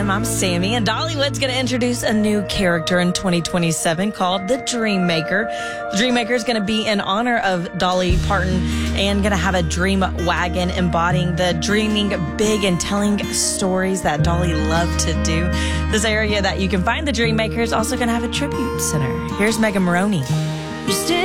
I'm Sammy, and Dollywood's going to introduce a new character in 2027 called the Dream Maker. The Dream Maker is going to be in honor of Dolly Parton and going to have a dream wagon embodying the dreaming big and telling stories that Dolly loved to do. This area that you can find the Dream Maker is also going to have a tribute center. Here's Megan Maroney.